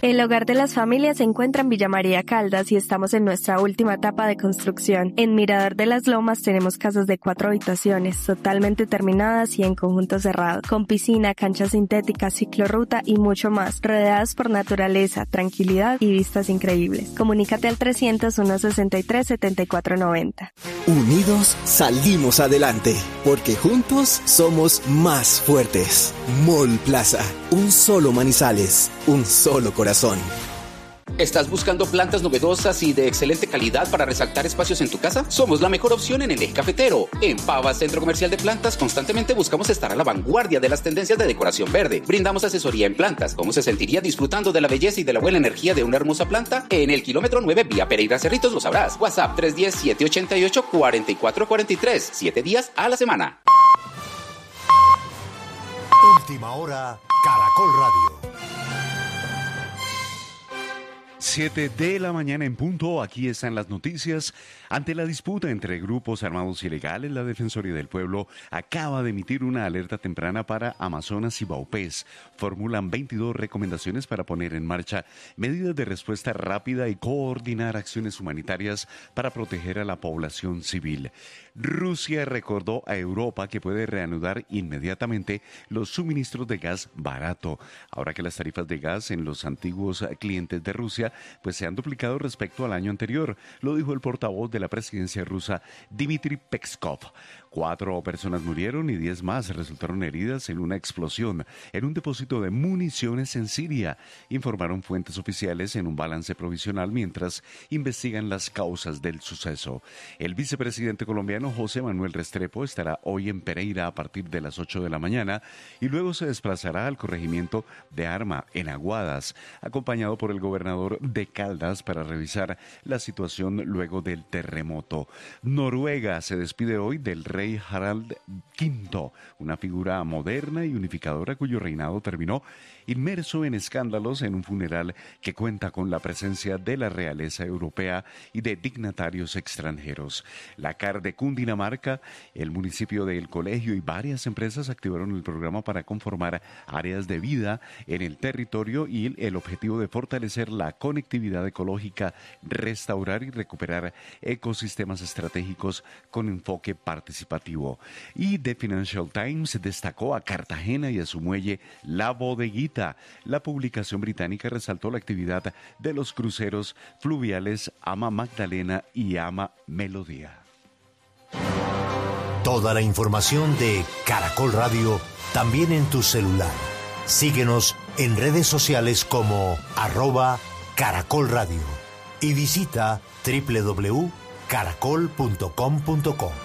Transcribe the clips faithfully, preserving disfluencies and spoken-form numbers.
El hogar de las familias se encuentra en Villa María Caldas y estamos en nuestra última etapa de construcción. En Mirador de las Lomas tenemos casas de cuatro habitaciones, totalmente terminadas y en conjunto cerrado, con piscina, cancha sintética, ciclorruta y mucho más, rodeadas por naturaleza, tranquilidad y vistas increíbles. Comunícate al trescientos uno sesenta y tres setenta y cuatro noventa. Unidos salimos adelante, porque juntos somos más fuertes. Mall Plaza, un solo Manizales, un solo corazón. ¿Estás buscando plantas novedosas y de excelente calidad para resaltar espacios en tu casa? Somos la mejor opción en el eje cafetero. En Pava, Centro Comercial de Plantas, constantemente buscamos estar a la vanguardia de las tendencias de decoración verde. Brindamos asesoría en plantas. ¿Cómo se sentiría disfrutando de la belleza y de la buena energía de una hermosa planta? En el kilómetro nueve, vía Pereira Cerritos, lo sabrás. WhatsApp tres uno cero, siete ocho ocho, cuatro cuatro cuatro tres. Siete días a la semana. Última hora, Caracol Radio. siete de la mañana en punto, aquí están las noticias. Ante la disputa entre grupos armados ilegales, la Defensoría del Pueblo acaba de emitir una alerta temprana para Amazonas y Baupés. Formulan veintidós recomendaciones para poner en marcha medidas de respuesta rápida y coordinar acciones humanitarias para proteger a la población civil. Rusia recordó a Europa que puede reanudar inmediatamente los suministros de gas barato, ahora que las tarifas de gas en los antiguos clientes de Rusia pues se han duplicado respecto al año anterior, lo dijo el portavoz de la presidencia rusa, Dmitry Peskov. Cuatro personas murieron y diez más resultaron heridas en una explosión en un depósito de municiones en Siria, informaron fuentes oficiales en un balance provisional mientras investigan las causas del suceso. El vicepresidente colombiano José Manuel Restrepo estará hoy en Pereira a partir de las ocho de la mañana y luego se desplazará al corregimiento de Arma en Aguadas, acompañado por el gobernador de Caldas para revisar la situación luego del terremoto. Noruega se despide hoy del rey Harald quinto, una figura moderna y unificadora cuyo reinado terminó inmerso en escándalos en un funeral que cuenta con la presencia de la realeza europea y de dignatarios extranjeros. La C A R de Cundinamarca, el municipio de El Colegio y varias empresas activaron el programa para conformar áreas de vida en el territorio y el objetivo de fortalecer la conectividad ecológica, restaurar y recuperar ecosistemas estratégicos con enfoque participativo. Y The Financial Times destacó a Cartagena y a su muelle La Bodeguita. La publicación británica resaltó la actividad de los cruceros fluviales Ama Magdalena y Ama Melodía. Toda la información de Caracol Radio también en tu celular. Síguenos en redes sociales como arroba Caracol Radio y visita doble u doble u doble u punto caracol punto com punto co.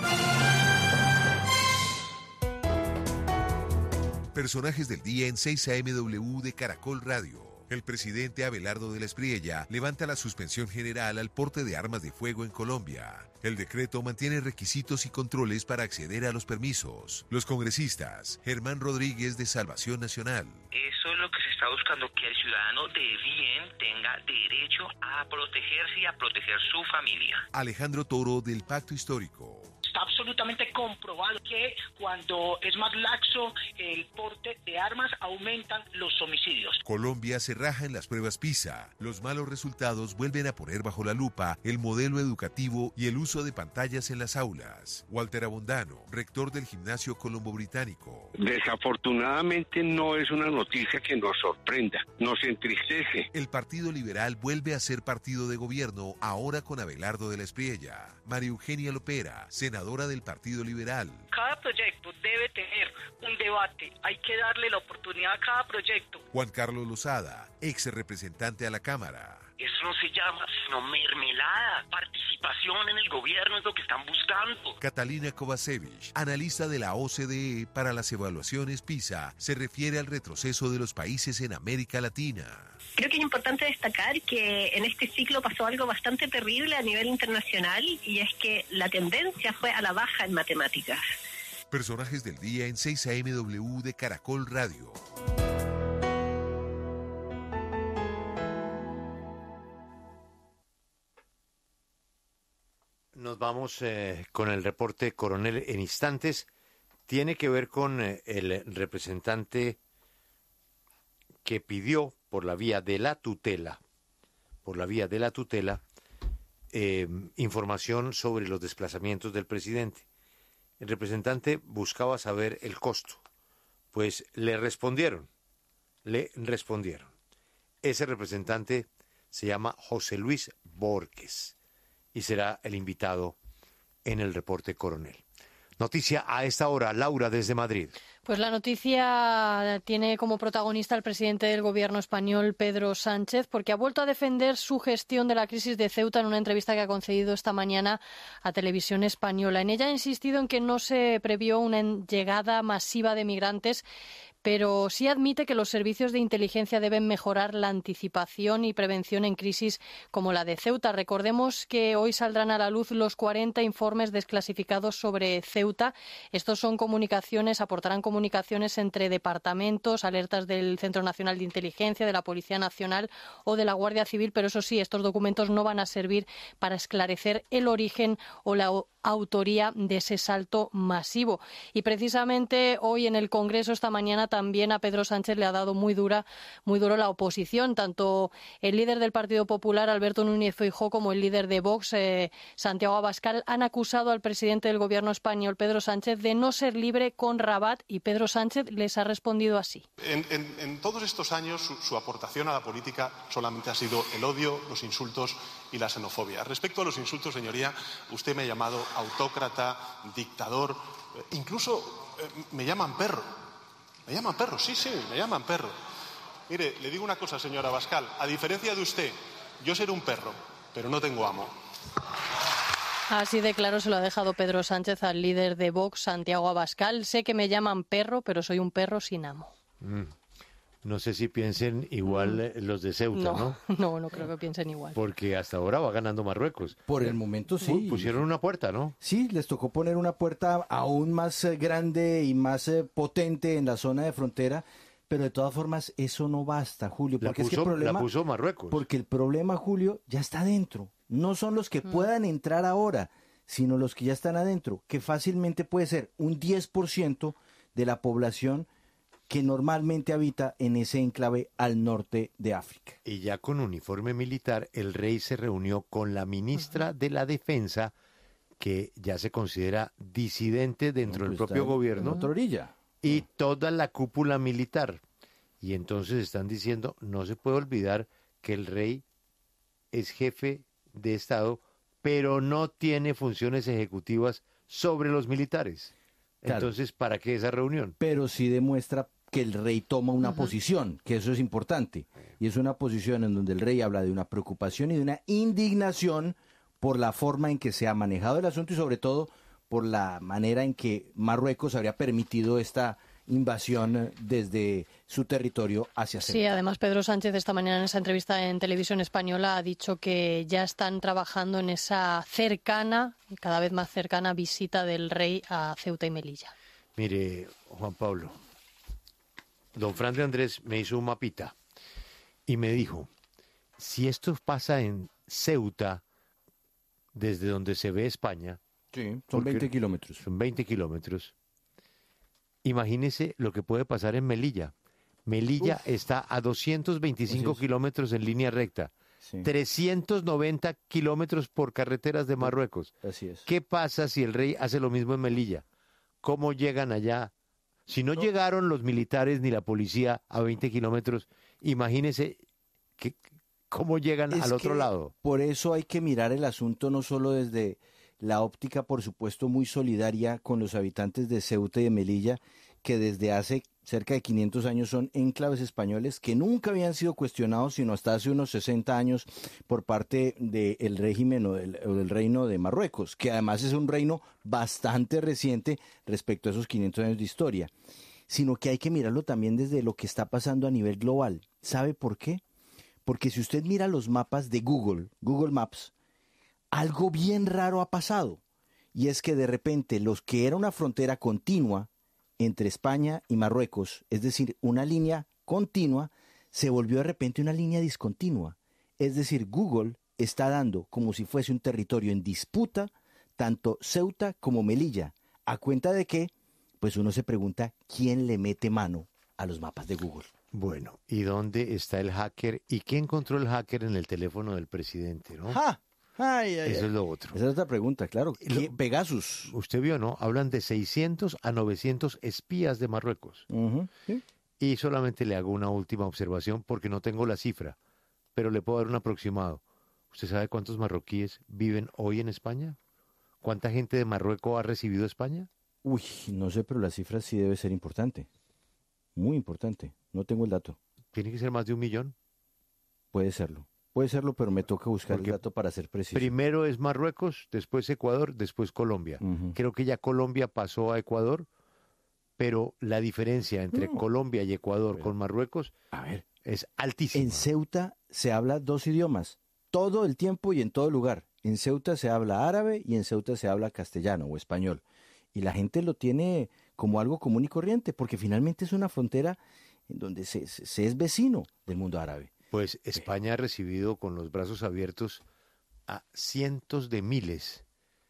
Personajes del día en seis A M W de Caracol Radio. El presidente Abelardo de la Espriella levanta la suspensión general al porte de armas de fuego en Colombia. El decreto mantiene requisitos y controles para acceder a los permisos. Los congresistas, Germán Rodríguez de Salvación Nacional. Eso es lo que se está buscando, que el ciudadano de bien tenga derecho a protegerse y a proteger su familia. Alejandro Toro del Pacto Histórico. Está absolutamente comprobado que cuando es más laxo el porte de armas aumentan los homicidios. Colombia se raja en las pruebas PISA. Los malos resultados vuelven a poner bajo la lupa el modelo educativo y el uso de pantallas en las aulas. Walter Abondano, rector del Gimnasio Colombo Británico. Desafortunadamente no es una noticia que nos sorprenda, nos entristece. El Partido Liberal vuelve a ser partido de gobierno, ahora con Abelardo de la Espriella. María Eugenia Lopera, senadora del Partido Liberal. Cada proyecto debe tener un debate, hay que darle la oportunidad a cada proyecto. Juan Carlos Lozada, ex representante a la Cámara. Eso no se llama sino mermelada. Participación en el gobierno es lo que están buscando. Catalina Kovacevic, analista de la O C D E para las evaluaciones PISA, se refiere al retroceso de los países en América Latina. Creo que es importante destacar que en este ciclo pasó algo bastante terrible a nivel internacional y es que la tendencia fue a la baja en matemáticas. Personajes del día en seis A M W de Caracol Radio. Nos vamos eh, con el reporte Coronel en instantes. Tiene que ver con eh, el representante que pidió por la vía de la tutela, por la vía de la tutela, eh, información sobre los desplazamientos del presidente. El representante buscaba saber el costo, pues le respondieron, le respondieron. Ese representante se llama José Luis Borges y será el invitado en el reporte Coronel. Noticia a esta hora, Laura, desde Madrid. Pues la noticia tiene como protagonista al presidente del gobierno español, Pedro Sánchez, porque ha vuelto a defender su gestión de la crisis de Ceuta en una entrevista que ha concedido esta mañana a Televisión Española. En ella ha insistido en que no se previó una llegada masiva de migrantes, pero sí admite que los servicios de inteligencia deben mejorar la anticipación y prevención en crisis como la de Ceuta. Recordemos que hoy saldrán a la luz los cuarenta informes desclasificados sobre Ceuta. Estos son comunicaciones, aportarán comunicaciones entre departamentos, alertas del Centro Nacional de Inteligencia, de la Policía Nacional o de la Guardia Civil, pero eso sí, estos documentos no van a servir para esclarecer el origen o la autoría de ese salto masivo. Y precisamente hoy en el Congreso, esta mañana, también a Pedro Sánchez le ha dado muy dura, muy duro la oposición. Tanto el líder del Partido Popular, Alberto Núñez Feijóo, como el líder de Vox, eh, Santiago Abascal, han acusado al presidente del gobierno español, Pedro Sánchez, de no ser libre con Rabat, y Pedro Sánchez les ha respondido así. En, en, en todos estos años su, su aportación a la política solamente ha sido el odio, los insultos y la xenofobia. Respecto a los insultos, señoría, usted me ha llamado autócrata, dictador, eh, incluso eh, me llaman perro. Me llaman perro, sí, sí, me llaman perro. Mire, le digo una cosa, señora Abascal, a diferencia de usted, yo seré un perro, pero no tengo amo. Así de claro se lo ha dejado Pedro Sánchez al líder de Vox, Santiago Abascal. Sé que me llaman perro, pero soy un perro sin amo. Mm. No sé si piensen igual los de Ceuta, ¿no? No, no, no creo que piensen igual. Porque hasta ahora va ganando Marruecos. Por el momento sí. Pusieron una puerta, ¿no? Sí, les tocó poner una puerta aún más grande y más eh, potente en la zona de frontera, pero de todas formas eso no basta, Julio. Porque la, puso, es que el problema, la puso Marruecos. Porque el problema, Julio, ya está adentro. No son los que mm. puedan entrar ahora, sino los que ya están adentro, que fácilmente puede ser un diez por ciento de la población que normalmente habita en ese enclave al norte de África. Y ya con uniforme militar, el rey se reunió con la ministra uh-huh. de la Defensa, que ya se considera disidente dentro no, pues del propio gobierno, en otra orilla. Y toda la cúpula militar. Y entonces están diciendo, no se puede olvidar que el rey es jefe de Estado, pero no tiene funciones ejecutivas sobre los militares. Claro. Entonces, ¿para qué esa reunión? Pero sí demuestra que el rey toma una uh-huh. posición, que eso es importante, y es una posición en donde el rey habla de una preocupación y de una indignación por la forma en que se ha manejado el asunto y sobre todo por la manera en que Marruecos habría permitido esta invasión desde su territorio hacia Ceuta. Sí, además Pedro Sánchez esta mañana en esa entrevista en Televisión Española ha dicho que ya están trabajando en esa cercana, cada vez más cercana visita del rey a Ceuta y Melilla. Mire, Juan Pablo, don Fran de Andrés me hizo un mapita y me dijo, si esto pasa en Ceuta, desde donde se ve España... Sí, son veinte kilómetros. Son veinte kilómetros. Imagínese lo que puede pasar en Melilla. Melilla Uf. está a doscientos veinticinco kilómetros en línea recta. Sí. trescientos noventa kilómetros por carreteras de Marruecos. Así es. ¿Qué pasa si el rey hace lo mismo en Melilla? ¿Cómo llegan allá? Si no, no. llegaron los militares ni la policía a veinte kilómetros, imagínese que, cómo llegan es al otro lado. Por eso hay que mirar el asunto no solo desde la óptica, por supuesto, muy solidaria con los habitantes de Ceuta y de Melilla, que desde hace cerca de quinientos años son enclaves españoles que nunca habían sido cuestionados, sino hasta hace unos sesenta años por parte del régimen o del, o del reino de Marruecos, que además es un reino bastante reciente respecto a esos quinientos años de historia, sino que hay que mirarlo también desde lo que está pasando a nivel global. ¿Sabe por qué? Porque si usted mira los mapas de Google, Google Maps, algo bien raro ha pasado, y es que de repente los que era una frontera continua entre España y Marruecos, es decir, una línea continua, se volvió de repente una línea discontinua. Es decir, Google está dando como si fuese un territorio en disputa tanto Ceuta como Melilla, a cuenta de que, pues uno se pregunta, ¿quién le mete mano a los mapas de Google? Bueno, ¿y dónde está el hacker? ¿Y qué encontró el hacker en el teléfono del presidente, no? ¡Ja! Ay, ay, Eso ay. es lo otro. Esa es otra pregunta, claro. ¿Qué? Pegasus. Usted vio, ¿no? Hablan de seiscientos a novecientos espías de Marruecos. Uh-huh, ¿sí? Y solamente le hago una última observación porque no tengo la cifra, pero le puedo dar un aproximado. ¿Usted sabe cuántos marroquíes viven hoy en España? ¿Cuánta gente de Marruecos ha recibido España? Uy, no sé, pero la cifra sí debe ser importante. Muy importante. No tengo el dato. ¿Tiene que ser más de un millón? Puede serlo. Puede serlo, pero me toca buscar Porque el dato para ser preciso. Primero es Marruecos, después Ecuador, después Colombia. Uh-huh. Creo que ya Colombia pasó a Ecuador, pero la diferencia entre No. Colombia y Ecuador Pero, con Marruecos a ver, es altísima. en Ceuta se habla dos idiomas, todo el tiempo y en todo lugar. En Ceuta se habla árabe y en Ceuta se habla castellano o español. Y la gente lo tiene como algo común y corriente, porque finalmente es una frontera en donde se, se, se es vecino del mundo árabe. Pues España ha recibido con los brazos abiertos a cientos de miles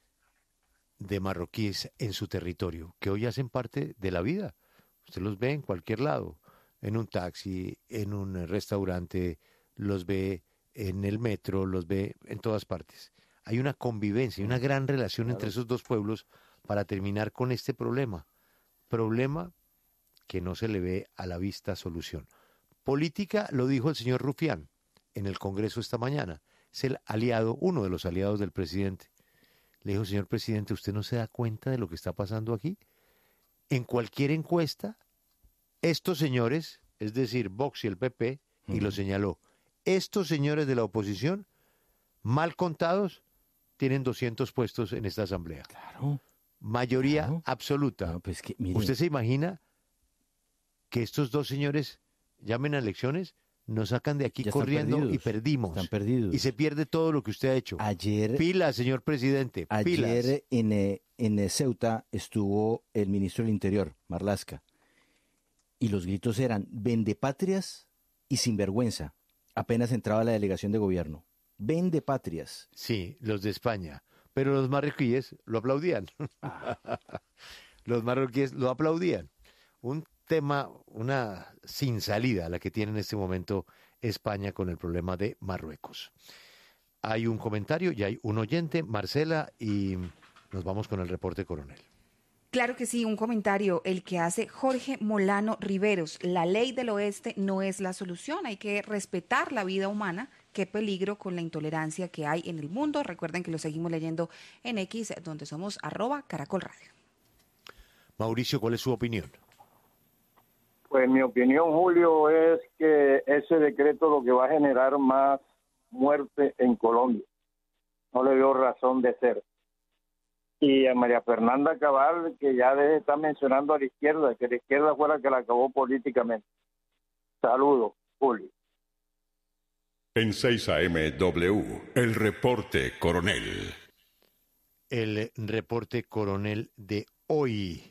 de marroquíes en su territorio, que hoy hacen parte de la vida. Usted los ve en cualquier lado, en un taxi, en un restaurante, los ve en el metro, los ve en todas partes. Hay una convivencia, una gran relación Claro. entre esos dos pueblos para terminar con este problema. Problema que no se le ve a la vista solución. Política, lo dijo el señor Rufián en el Congreso esta mañana. Es el aliado, uno de los aliados del presidente. Le dijo, señor presidente, ¿usted no se da cuenta de lo que está pasando aquí? En cualquier encuesta, estos señores, es decir, Vox y el P P, y Ujú. lo señaló, estos señores de la oposición, mal contados, tienen doscientos puestos en esta asamblea. Claro. Mayoría Claro. absoluta. No, pues que, mire, ¿Usted se imagina que estos dos señores llamen a elecciones, nos sacan de aquí Ya están corriendo y perdidos, perdimos? están perdidos. Y se pierde todo lo que usted ha hecho. Ayer, Pilas, señor presidente, pilas. ayer en, eh, en eh, Ceuta estuvo el ministro del Interior, Marlaska, y los gritos eran vendepatrias y sinvergüenza. Apenas entraba la delegación de gobierno. Vendepatrias. Sí, los de España. Pero los marroquíes lo aplaudían. Los marroquíes lo aplaudían. Un tema, una sin salida la que tiene en este momento España con el problema de Marruecos. Hay un comentario y hay un oyente, Marcela, y nos vamos con el reporte coronel. Claro que sí, un comentario, el que hace Jorge Molano Riveros. La ley del oeste no es la solución, hay que respetar la vida humana. Qué peligro con la intolerancia que hay en el mundo. Recuerden que lo seguimos leyendo en X, donde somos arroba Caracol Radio. Mauricio, ¿cuál es su opinión? Pues mi opinión, Julio, es que ese decreto lo que va a generar más muerte en Colombia. No le veo razón de ser. Y a María Fernanda Cabal, que ya debe estar mencionando a la izquierda, que la izquierda fue la que la acabó políticamente. Saludos, Julio. En seis A M W, el reporte coronel. El reporte coronel de hoy.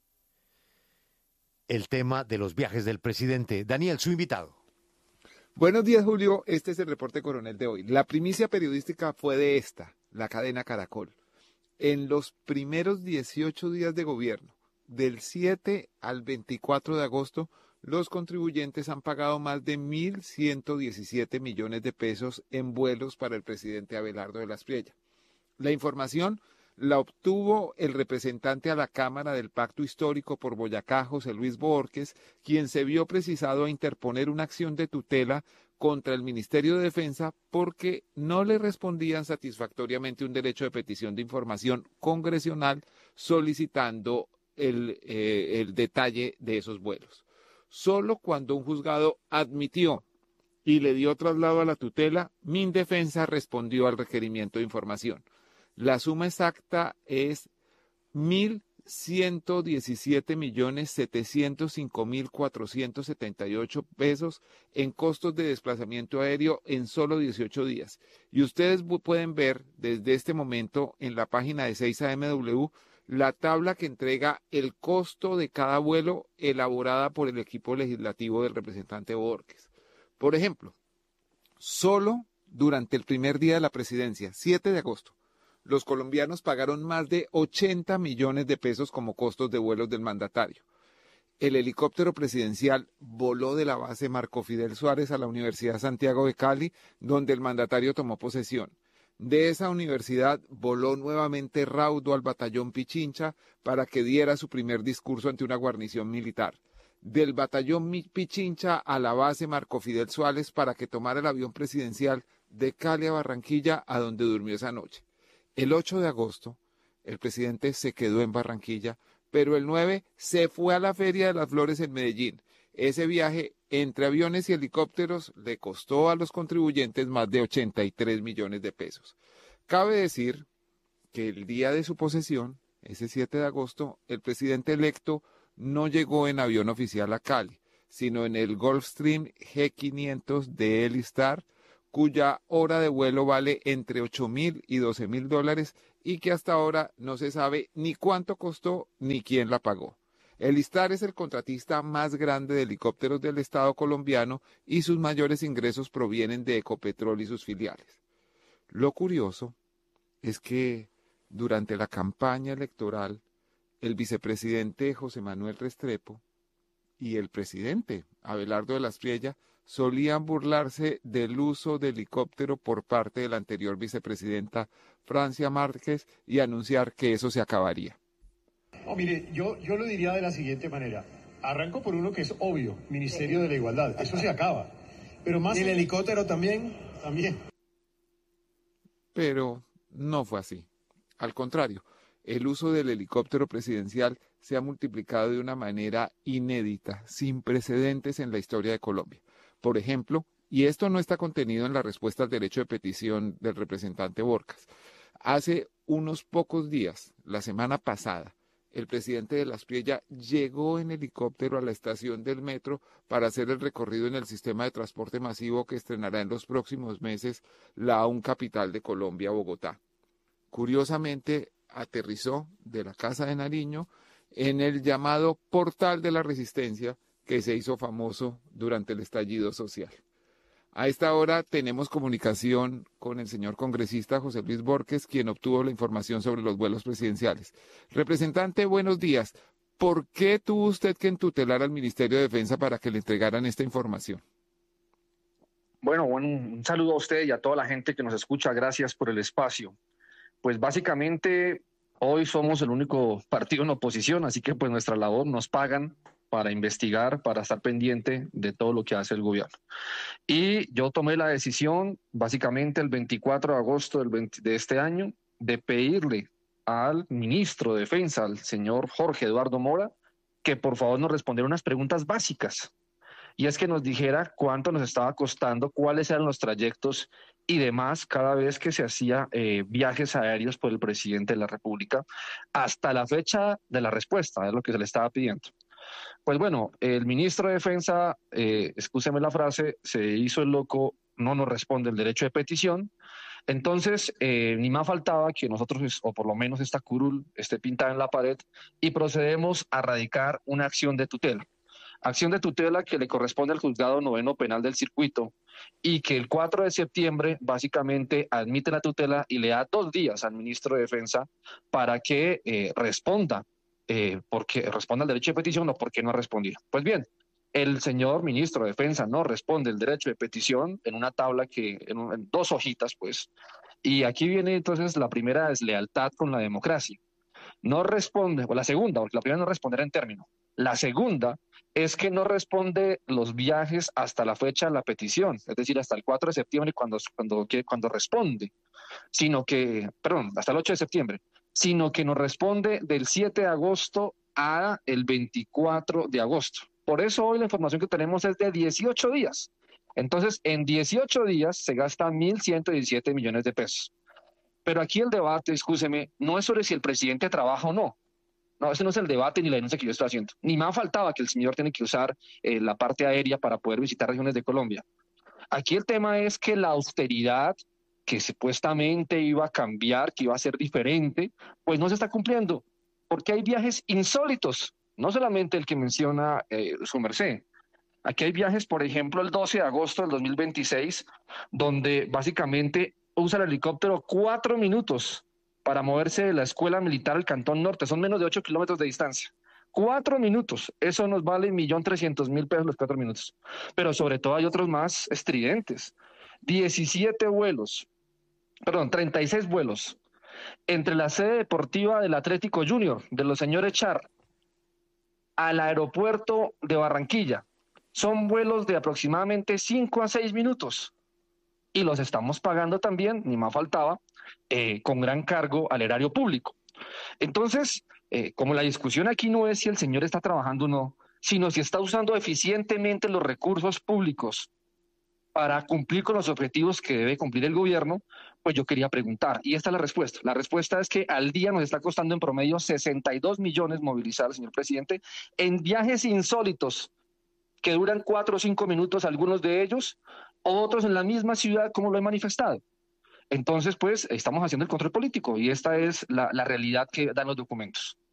El tema de los viajes del presidente. Daniel, su invitado. Buenos días, Julio. Este es el reporte coronel de hoy. La primicia periodística fue de esta, la cadena Caracol. En los primeros dieciocho días de gobierno, del siete al veinticuatro de agosto, los contribuyentes han pagado más de mil ciento diecisiete millones de pesos en vuelos para el presidente Abelardo de la Espriella. La información la obtuvo el representante a la Cámara del Pacto Histórico por Boyacá, José Luis Borges, quien se vio precisado a interponer una acción de tutela contra el Ministerio de Defensa porque no le respondían satisfactoriamente un derecho de petición de información congresional solicitando el, eh, el detalle de esos vuelos. Solo cuando un juzgado admitió y le dio traslado a la tutela, Mindefensa respondió al requerimiento de información. La suma exacta es mil ciento diecisiete millones setecientos cinco mil cuatrocientos setenta y ocho pesos en costos de desplazamiento aéreo en solo dieciocho días. Y ustedes pueden ver desde este momento en la página de seis A M W la tabla que entrega el costo de cada vuelo elaborada por el equipo legislativo del representante Borges. Por ejemplo, solo durante el primer día de la presidencia, siete de agosto, los colombianos pagaron más de ochenta millones de pesos como costos de vuelos del mandatario. el helicóptero presidencial voló de la base Marco Fidel Suárez a la Universidad Santiago de Cali, donde el mandatario tomó posesión. De esa universidad voló nuevamente raudo al batallón Pichincha para que diera su primer discurso ante una guarnición militar. Del batallón Pichincha a la base Marco Fidel Suárez para que tomara el avión presidencial de Cali a Barranquilla, a donde durmió esa noche. El ocho de agosto, el presidente se quedó en Barranquilla, pero el nueve se fue a la Feria de las Flores en Medellín. Ese viaje entre aviones y helicópteros le costó a los contribuyentes más de ochenta y tres millones de pesos. Cabe decir que el día de su posesión, ese siete de agosto, el presidente electo no llegó en avión oficial a Cali, sino en el Gulfstream G quinientos de Elistar, cuya hora de vuelo vale entre ocho mil y doce mil dólares y que hasta ahora no se sabe ni cuánto costó ni quién la pagó. Elistar es el contratista más grande de helicópteros del Estado colombiano y sus mayores ingresos provienen de Ecopetrol y sus filiales. Lo curioso es que durante la campaña electoral, el vicepresidente José Manuel Restrepo y el presidente Abelardo de la Espriella solían burlarse del uso de helicóptero por parte de la anterior vicepresidenta Francia Márquez y anunciar que eso se acabaría. No, mire, yo, yo lo diría de la siguiente manera. Arranco por uno que es obvio, Ministerio de la Igualdad. Eso se acaba. Pero más... ¿El helicóptero también? También. Pero no fue así. Al contrario, el uso del helicóptero presidencial se ha multiplicado de una manera inédita, sin precedentes en la historia de Colombia. Por ejemplo, y esto no está contenido en la respuesta al derecho de petición del representante Borcas, hace unos pocos días, la semana pasada, el presidente de la Espriella llegó en helicóptero a la estación del metro para hacer el recorrido en el sistema de transporte masivo que estrenará en los próximos meses la aún capital de Colombia, Bogotá. Curiosamente, aterrizó de la Casa de Nariño en el llamado Portal de la Resistencia, que se hizo famoso durante el estallido social. A esta hora tenemos comunicación con el señor congresista José Luis Borges, quien obtuvo la información sobre los vuelos presidenciales. Representante, buenos días. ¿Por qué tuvo usted que entutelar al Ministerio de Defensa para que le entregaran esta información? Bueno, bueno, un saludo a usted y a toda la gente que nos escucha. Gracias por el espacio. Pues básicamente hoy somos el único partido en oposición, así que pues nuestra labor nos pagan para investigar, para estar pendiente de todo lo que hace el gobierno. Y yo tomé la decisión, básicamente el veinticuatro de agosto del veinte, de este año, de pedirle al ministro de Defensa, al señor Jorge Eduardo Mora, que por favor nos respondiera unas preguntas básicas. Y es que nos dijera cuánto nos estaba costando, cuáles eran los trayectos y demás cada vez que se hacía eh, viajes aéreos por el presidente de la República, hasta la fecha de la respuesta, es lo que se le estaba pidiendo. Pues bueno, el ministro de Defensa, eh, excúseme la frase, se hizo el loco, no nos responde el derecho de petición. Entonces, eh, ni más faltaba que nosotros, o por lo menos esta curul, esté pintada en la pared y procedemos a radicar una acción de tutela. Acción de tutela que le corresponde al Juzgado Noveno Penal del Circuito y que el cuatro de septiembre básicamente admite la tutela y le da dos días al ministro de Defensa para que eh, responda. Eh, porque responde al derecho de petición o porque no ha respondido. Pues bien, el señor ministro de Defensa no responde el derecho de petición en una tabla que, en, un, en dos hojitas, pues, y aquí viene entonces la primera deslealtad con la democracia. No responde, o la segunda, porque la primera no responderá en término. La segunda es que no responde los viajes hasta la fecha de la petición, es decir, hasta el cuatro de septiembre cuando, cuando, cuando responde, sino que, perdón, hasta el ocho de septiembre, sino que nos responde del siete de agosto a el veinticuatro de agosto. Por eso hoy la información que tenemos es de dieciocho días. Entonces, en dieciocho días se gasta mil ciento diecisiete millones de pesos. Pero aquí el debate, excúseme, no es sobre si el presidente trabaja o no. No, ese no es el debate ni la denuncia que yo estoy haciendo. Ni más faltaba que el señor tiene que usar eh, la parte aérea para poder visitar regiones de Colombia. Aquí el tema es que la austeridad que supuestamente iba a cambiar, que iba a ser diferente, pues no se está cumpliendo, porque hay viajes insólitos, no solamente el que menciona eh, su merced. Aquí hay viajes, por ejemplo, el doce de agosto del dos mil veintiséis, donde básicamente usa el helicóptero cuatro minutos para moverse de la Escuela Militar al Cantón Norte, son menos de ocho kilómetros de distancia. Cuatro minutos, eso nos vale un millón trescientos mil pesos los cuatro minutos. Pero sobre todo hay otros más estridentes. diecisiete vuelos, perdón, treinta y seis vuelos entre la sede deportiva del Atlético Junior, de los señores Char, al aeropuerto de Barranquilla. Son vuelos de aproximadamente cinco a seis minutos. Y los estamos pagando también, ni más faltaba, eh, con gran cargo al erario público. Entonces, eh, como la discusión aquí no es si el señor está trabajando o no, sino si está usando eficientemente los recursos públicos para cumplir con los objetivos que debe cumplir el gobierno, pues yo quería preguntar, y esta es la respuesta. La respuesta es que al día nos está costando en promedio sesenta y dos millones movilizar al señor presidente en viajes insólitos que duran cuatro o cinco minutos, algunos de ellos, otros en la misma ciudad, como lo he manifestado. Entonces, pues, estamos haciendo el control político y esta es la, la realidad que dan los documentos.